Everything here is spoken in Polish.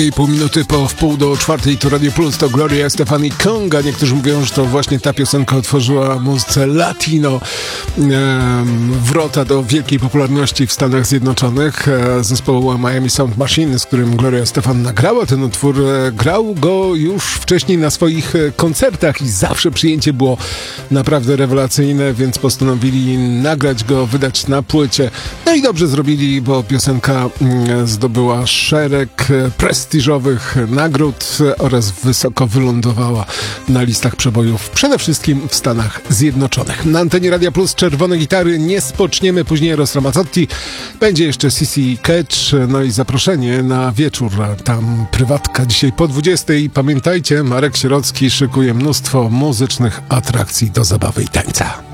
I pół minuty po wpół do czwartej to Radio Plus, to Gloria Estefan i Conga. Niektórzy mówią, że to właśnie ta piosenka otworzyła muzyce latino wrota do wielkiej popularności w Stanach Zjednoczonych. Zespołu Miami Sound Machine, z którym Gloria Estefan nagrała ten utwór, grał go już wcześniej na swoich koncertach i zawsze przyjęcie było naprawdę rewelacyjne, więc postanowili nagrać go, wydać na płycie. No i dobrze zrobili, bo piosenka zdobyła szereg prestiżowych nagród oraz wysoko wylądowała na listach przebojów, przede wszystkim w Stanach Zjednoczonych. Na antenie Radia Plus czerwone gitary nie spoczniemy, później Eros Ramazzotti, będzie jeszcze Sissy Catch, no i zaproszenie na wieczór, tam prywatka dzisiaj po 20. Pamiętajcie, Marek Sierocki szykuje mnóstwo muzycznych atrakcji do zabawy i tańca.